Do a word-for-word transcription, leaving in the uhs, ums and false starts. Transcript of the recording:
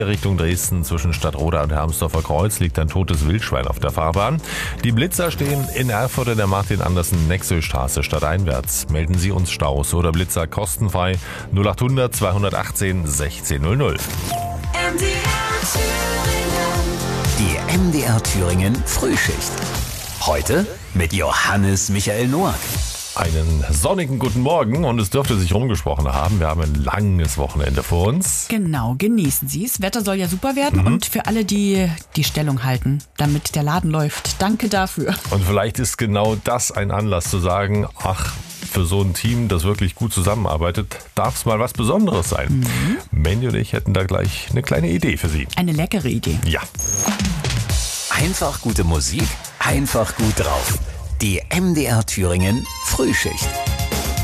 Richtung Dresden zwischen Stadtroda und Hermsdorfer Kreuz liegt ein totes Wildschwein auf der Fahrbahn. Die Blitzer stehen in Erfurt in der Martin-Andersen-Nexö-Straße stadteinwärts. Melden Sie uns Staus oder Blitzer kostenfrei null acht hundert zweihundertachtzehn sechzehn null null. Die M D R Thüringen Frühschicht. Heute mit Johannes Michael Noack. Einen sonnigen guten Morgen und es dürfte sich rumgesprochen haben. Wir haben ein langes Wochenende vor uns. Genau, genießen Sie es. Wetter soll ja super werden, Mhm. und für alle, die die Stellung halten, damit der Laden läuft, danke dafür. Und vielleicht ist genau das ein Anlass zu sagen, ach, für so ein Team, das wirklich gut zusammenarbeitet, darf es mal was Besonderes sein. Mhm. Mandy und ich hätten da gleich eine kleine Idee für Sie. Eine leckere Idee. Ja. Einfach gute Musik, einfach gut drauf. Die M D R Thüringen Frühschicht.